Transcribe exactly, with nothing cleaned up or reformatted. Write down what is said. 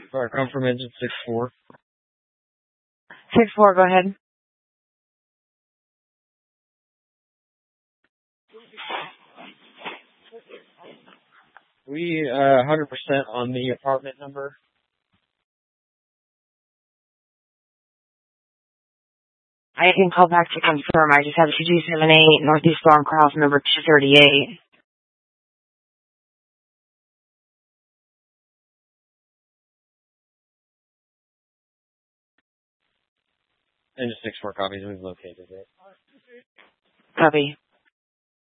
Or come from engine six four. six four, go ahead. We, uh, one hundred percent on the apartment number. I can call back to confirm. I just have two two seven eight Northeast Storm Cross number two thirty-eight. Engine six four copies, we've located it. Copy.